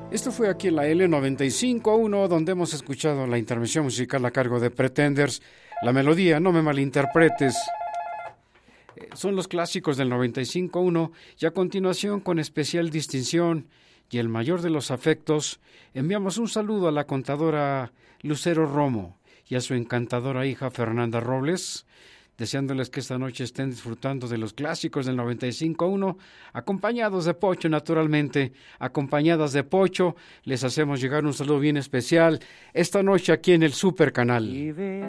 Esto fue aquí en la L95.1, donde hemos escuchado la intervención musical a cargo de Pretenders. La melodía, no me malinterpretes, son los clásicos del 95.1 y a continuación, con especial distinción y el mayor de los afectos, enviamos un saludo a la contadora Lucero Romo y a su encantadora hija Fernanda Robles, deseándoles que esta noche estén disfrutando de los clásicos del 95.1, acompañados de Pocho, naturalmente, acompañadas de Pocho, les hacemos llegar un saludo bien especial esta noche aquí en el Super Canal.